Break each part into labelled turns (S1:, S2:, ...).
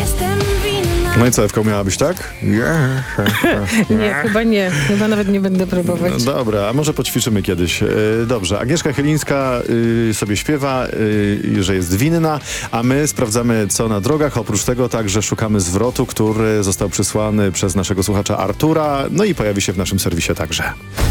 S1: jestem winna.
S2: No i co, Ewko, miała być tak?
S1: Nie, chyba nie. Chyba nawet nie będę próbować.
S2: No dobra, a może poćwiczymy kiedyś. Dobrze, Agnieszka Chylińska sobie śpiewa, że jest winna, a my sprawdzamy, co na drogach. Oprócz tego także szukamy zwrotu, który został przysłany przez naszego słuchacza Artura, no i pojawi się w naszym serwisie także.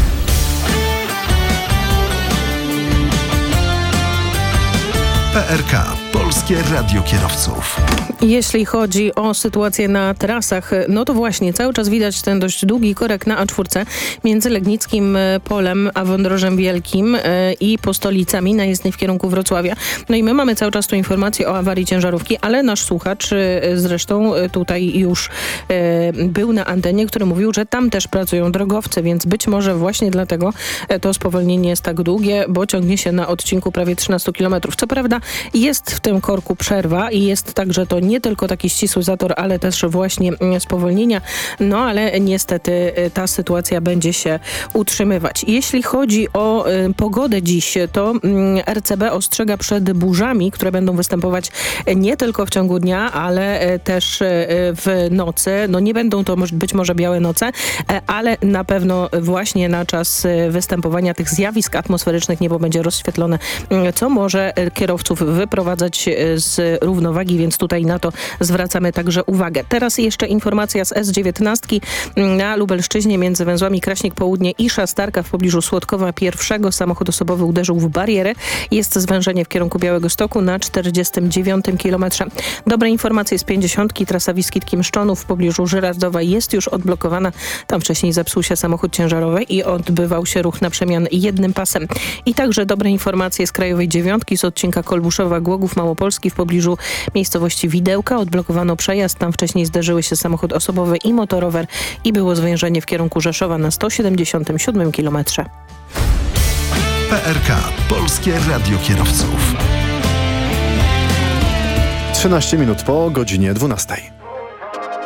S3: PRK. Polskie Radio Kierowców.
S1: Jeśli chodzi o sytuację na trasach, no to właśnie cały czas widać ten dość długi korek na A4 między Legnickim Polem a Wądrożem Wielkim i Postolicami na jezdni w kierunku Wrocławia. No i my mamy cały czas tu informację o awarii ciężarówki, ale nasz słuchacz zresztą tutaj już był na antenie, który mówił, że tam też pracują drogowcy, więc być może właśnie dlatego to spowolnienie jest tak długie, bo ciągnie się na odcinku prawie 13 km. Co prawda jest w tym korku przerwa i jest tak, że to nie tylko taki ścisły zator, ale też właśnie spowolnienia. No ale niestety ta sytuacja będzie się utrzymywać. Jeśli chodzi o pogodę dziś, to RCB ostrzega przed burzami, które będą występować nie tylko w ciągu dnia, ale też w nocy. No nie będą to być może białe noce, ale na pewno właśnie na czas występowania tych zjawisk atmosferycznych niebo będzie rozświetlone, co może kierowców wyprowadzać z równowagi, więc tutaj na to zwracamy także uwagę. Teraz jeszcze informacja z S19 na Lubelszczyźnie między węzłami Kraśnik Południe i Szastarka w pobliżu Słodkowa I. Samochód osobowy uderzył w barierę. Jest zwężenie w kierunku Białegostoku na 49 kilometrze. Dobre informacje z 50. Trasa Wiskitki-Mszczonów w pobliżu Żyrardowa jest już odblokowana. Tam wcześniej zepsuł się samochód ciężarowy i odbywał się ruch na przemian jednym pasem. I także dobre informacje z Krajowej 9 z odcinka Kolbuszowa-Głogów Małopolski w pobliżu miejscowości Widełka. Odblokowano przejazd. Tam wcześniej zderzyły się samochód osobowy i motorower i było zwężenie w kierunku Rzeszowa na 177 kilometrze.
S3: PRK. Polskie Radio Kierowców.
S2: 13 minut po godzinie 12.